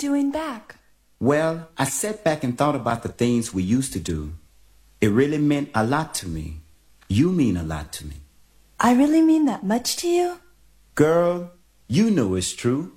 doing back? Well, I sat back and thought about the things we used to do. It really meant a lot to me. You mean a lot to me. I really mean that much to you? Girl, you know it's true.